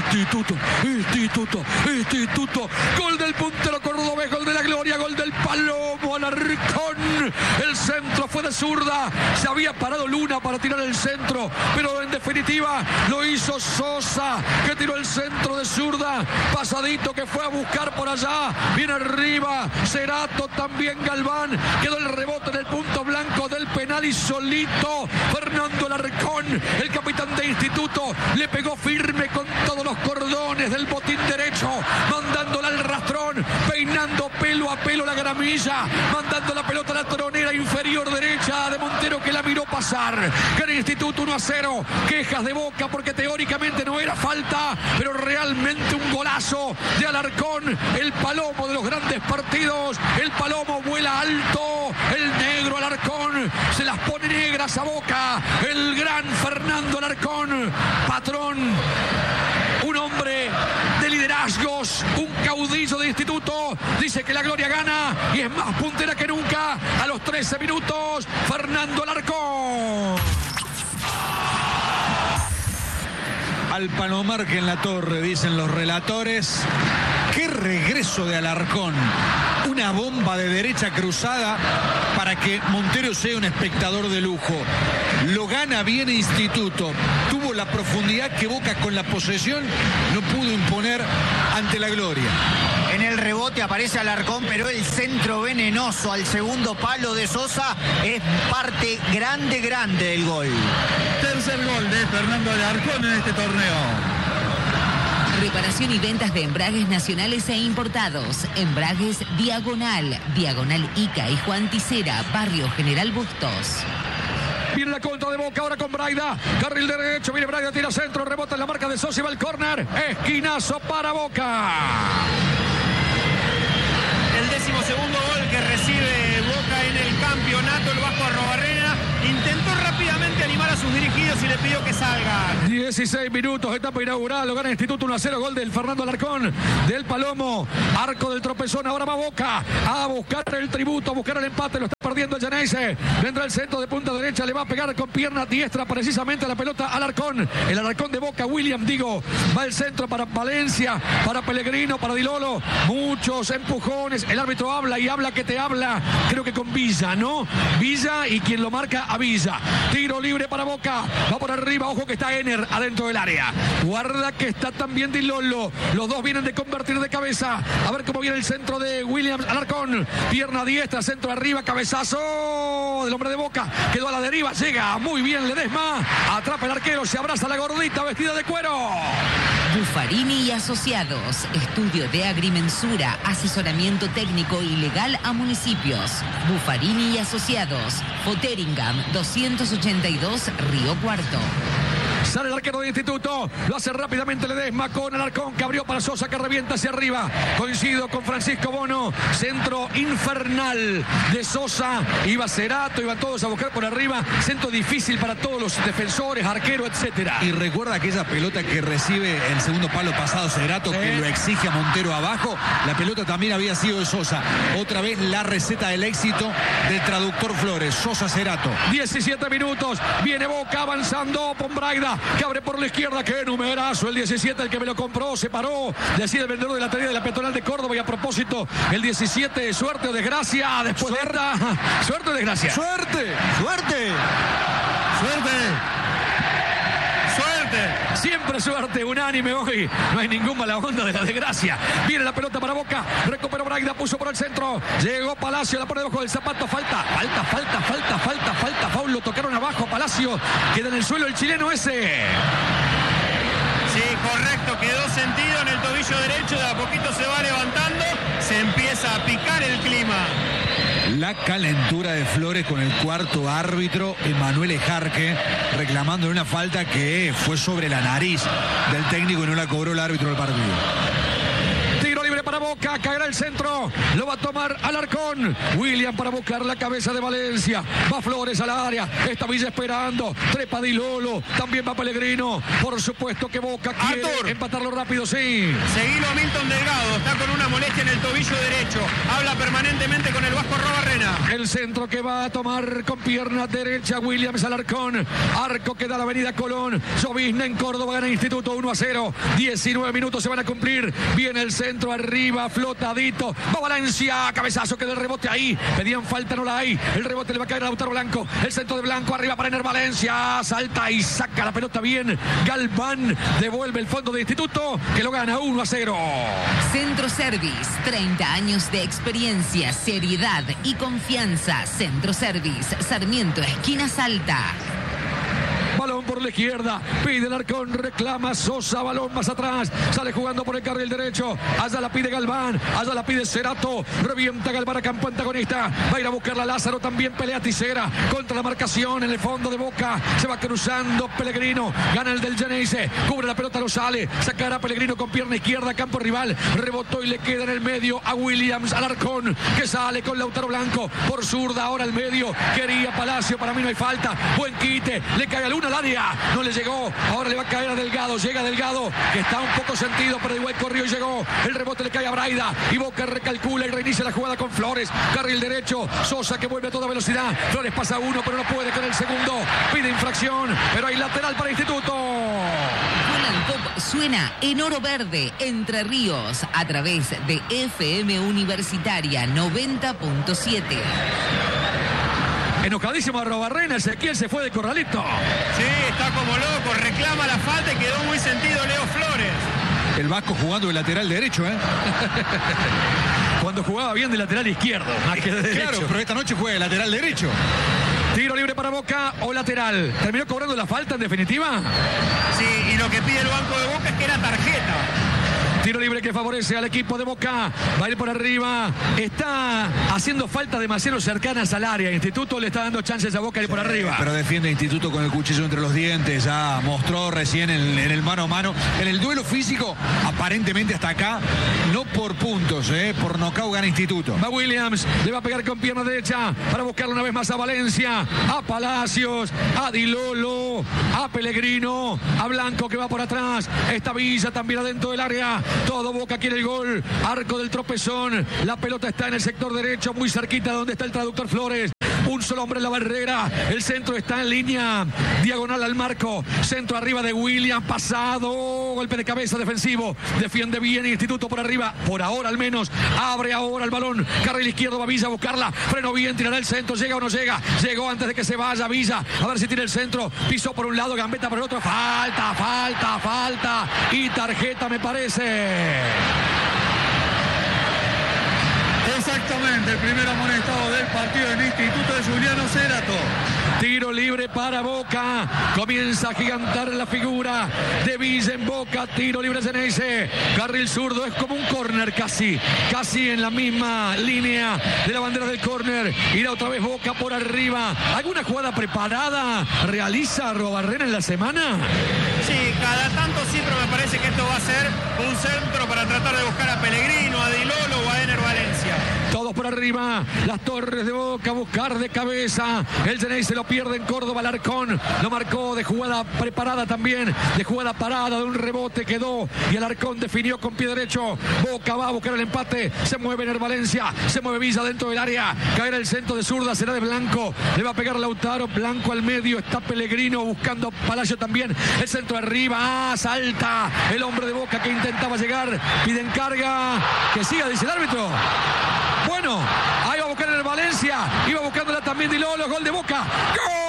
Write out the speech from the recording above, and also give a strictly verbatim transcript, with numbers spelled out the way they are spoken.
Instituto, Instituto, Instituto. Gol del puntero cordobés, gol de la gloria, gol del Palomo Alarcón. El centro fue de zurda. Se había parado Luna para tirar el centro, pero en definitiva lo hizo Sosa, que tiró el centro de zurda. Pasadito que fue a buscar por allá. Viene arriba Cerato, también Galván. Quedó el rebote en el punto blanco del penal y solito Fernando Alarcón, el capitán de Instituto, le pegó firme con todos los cordones del botín derecho, mandándola al rastrón, peinando pelo a pelo la gramilla, mandando la pelota a la tronera inferior derecha de Montero, que la miró pasar. Gana Instituto uno a cero. Quejas de Boca porque teóricamente no era falta, pero realmente un golazo de Alarcón, el Palomo de los grandes partidos. El Palomo vuela alto, el negro Alarcón se las pone negras a Boca. El gran Fernando Alarcón, patrón, un hombre de liderazgos, un caudillo de Instituto, dice que la gloria gana y es más puntera que nunca. A los trece minutos, Fernando Alarcón. Al Palomar que en la torre, dicen los relatores. ¡Qué regreso de Alarcón! Una bomba de derecha cruzada para que Montero sea un espectador de lujo. Lo gana bien Instituto. Tuvo la profundidad que Boca con la posesión no pudo imponer ante la gloria. En el rebote aparece Alarcón, pero el centro venenoso al segundo palo de Sosa es parte grande, grande del gol. Tercer gol de Fernando Alarcón en este torneo. Reparación y ventas de embragues nacionales e importados. Embragues Diagonal, Diagonal Ica y Juan Ticera, Barrio General Bustos. Viene la contra de Boca ahora con Braida. Carril derecho, viene Braida, tira centro, rebota en la marca de Sosa y va al córner. Esquinazo para Boca. El décimo segundo gol que recibe Boca en el campeonato. El Vasco Arrobarrena intentó rápidamente animar a sus dirigidos y le pidió que salgan. dieciséis minutos, etapa inaugural, lo gana Instituto uno a cero, gol del Fernando Alarcón, del Palomo, arco del tropezón, ahora va Boca a buscar el tributo, a buscar el empate, lo está perdiendo el Llaneise, vendrá el centro de punta derecha, le va a pegar con pierna diestra precisamente a la pelota Alarcón, el Alarcón de Boca, William, digo, va el centro para Valencia, para Pellegrino, para Dilolo, muchos empujones, el árbitro habla y habla que te habla, creo que con Villa, ¿no? Villa y quien lo marca a Villa, tiro libre para Boca, va por arriba, ojo que está Ener adentro del área, guarda que está también Dilolo, los dos vienen de convertir de cabeza, a ver cómo viene el centro de Williams Alarcón, pierna diestra, centro arriba, cabezazo del hombre de Boca, quedó a la deriva, llega muy bien Ledesma, atrapa el arquero, se abraza la gordita vestida de cuero. Buffarini y Asociados, estudio de agrimensura, asesoramiento técnico y legal a municipios. Buffarini y Asociados, Foteringam doscientos ochenta y dos, Río Cuarto. Sale el arquero de Instituto, lo hace rápidamente Ledesma con Alarcón, que abrió para Sosa, que revienta hacia arriba. Coincido con Francisco Bono, centro infernal de Sosa, iba Cerato, iban todos a buscar por arriba, centro difícil para todos los defensores, arquero, etcétera. Y recuerda aquella pelota que recibe el segundo palo pasado Cerato, que lo exige a Montero abajo, la pelota también había sido de Sosa. Otra vez la receta del éxito del traductor Flores, Sosa Cerato. diecisiete minutos, viene Boca avanzando con Braida, que abre por la izquierda, qué numerazo el diecisiete, el que me lo compró, se paró, decide el vendedor de la teoría de la Peatonal de Córdoba. Y a propósito, el diecisiete, suerte o desgracia, después suerte. de esta, suerte o desgracia. Suerte, suerte, suerte. Suerte, siempre suerte, unánime hoy, no hay ningún mala onda de la desgracia. Viene la pelota para Boca, recuperó Braida, puso por el centro, llegó Palacio, la pone debajo del zapato, falta, falta, falta, falta, falta, falta, foul, lo tocaron abajo, Palacio, queda en el suelo el chileno ese. Sí, correcto, quedó sentido en el tobillo derecho, de a poquito se va levantando, se empieza a picar el clima. La calentura de Flores con el cuarto árbitro, Emanuel Ejarque, reclamando una falta que fue sobre la nariz del técnico y no la cobró el árbitro del partido. Tiro libre para Boca, caerá el centro, lo va a tomar Alarcón. William para buscar la cabeza de Valencia. Va Flores al área, está Villa esperando. Trepa Di Lolo, también va Pellegrino. Por supuesto que Boca quiere Artur. empatarlo rápido, sí. Seguilo a Milton Delgado, está con una molestia en el tobillo derecho. Habla permanentemente con el Vasco Arrobarrena. El centro que va a tomar con pierna derecha Williams Alarcón. Arco que da la avenida Colón. Llovizna en Córdoba, gana Instituto uno a cero. diecinueve minutos se van a cumplir. Viene el centro arriba, flotadito. Va Valencia, cabezazo que del rebote ahí. Pedían falta, no la hay. El rebote le va a caer a Lautaro Blanco. El centro de Blanco arriba para Ener Valencia. Salta y saca la pelota bien. Galván devuelve el fondo de Instituto que lo gana uno a cero. Centro Service, treinta años de experiencia, seriedad y confianza. Centro Service, Sarmiento, esquina Salta. Balón por la izquierda, pide el Arcón, reclama Sosa, balón más atrás, sale jugando por el carril derecho, allá la pide Galván, allá la pide Cerato, revienta Galván a campo antagonista, va a ir a buscarla Lázaro, también pelea Tisera, contra la marcación en el fondo de Boca, se va cruzando Pellegrino, gana el del Geneise, cubre la pelota, lo sale, sacará Pellegrino con pierna izquierda, campo rival, rebotó y le queda en el medio a Williams, Alarcón, que sale con Lautaro Blanco, por zurda, ahora al medio, quería Palacio, para mí no hay falta, buen quite, le cae a Luna al área, no le llegó, ahora le va a caer a Delgado, llega Delgado, que está un poco sentido, pero igual corrió y llegó, el rebote le cae a Braida, y Boca recalcula y reinicia la jugada con Flores, carril derecho, Sosa que vuelve a toda velocidad, Flores pasa uno, pero no puede con el segundo, pide infracción, pero hay lateral para Instituto. Holland Pop suena en Oro Verde, Entre Ríos, a través de F M Universitaria noventa punto siete. Enojadísimo a Arrobarrena, Ezequiel se fue de corralito. Sí, está como loco, reclama la falta y quedó muy sentido Leo Flores. El Vasco jugando de lateral derecho, ¿eh? Cuando jugaba bien de lateral izquierdo, más que de derecho. Claro, pero esta noche juega de lateral derecho. Tiro libre para Boca o lateral. ¿Terminó cobrando la falta en definitiva? Sí, y lo que pide el banco de Boca es que era tarjeta. Tiro libre que favorece al equipo de Boca. Va a ir por arriba. Está haciendo falta demasiado cercanas al área. Instituto le está dando chances a Boca de ir por arriba. Pero defiende Instituto con el cuchillo entre los dientes. Ya mostró recién en, en el mano a mano. En el duelo físico, aparentemente hasta acá, no por puntos, eh, por nocaut gana Instituto. Va Williams, le va a pegar con pierna derecha para buscarlo una vez más a Valencia, a Palacios, a Di Lolo, a Pellegrino, a Blanco que va por atrás. Esta Villa también adentro del área. Todo Boca quiere el gol. Arco del tropezón. La pelota está en el sector derecho, muy cerquita de donde está el traductor Flores. Un solo hombre en la barrera. El centro está en línea diagonal al marco. Centro arriba de William. Pasado. Golpe de cabeza defensivo. Defiende bien Instituto por arriba. Por ahora al menos. Abre ahora el balón. Carril izquierdo va Villa a buscarla. Freno bien. Tirará el centro. Llega o no llega. Llegó antes de que se vaya Villa. A ver si tiene el centro. Pisó por un lado. Gambetta por el otro. Falta, falta, falta. Y tarjeta me parece. Exactamente, el primer amonestado del partido del Instituto de Juliano Cerato. Tiro libre para Boca. Comienza a gigantar la figura de Villa en Boca. Tiro libre Geneise. Carril zurdo. Es como un córner casi. Casi en la misma línea de la bandera del córner. Irá otra vez Boca por arriba. ¿Alguna jugada preparada realiza Arrobarrena en la semana? Sí, cada tanto sí, pero me parece que esto va a ser un centro para tratar de buscar a Pellegrino, a Di Lolo o a Ener Valencia. Todos por arriba, las torres de Boca, buscar de cabeza. El Geneise lo pierde en Córdoba, Alarcón lo marcó de jugada preparada también, de jugada parada, de un rebote quedó y Alarcón definió con pie derecho. Boca va a buscar el empate, se mueve Ener Valencia, se mueve Villa dentro del área, caerá el centro de zurda, será de Blanco, le va a pegar Lautaro, Blanco al medio, está Pellegrino buscando Palacio también, el centro arriba, ah, salta el hombre de Boca que intentaba llegar, pide encarga, que siga, dice el árbitro. Bueno, ahí va a buscar el Valencia, iba buscándola también Di Lolo, gol de Boca, ¡gol!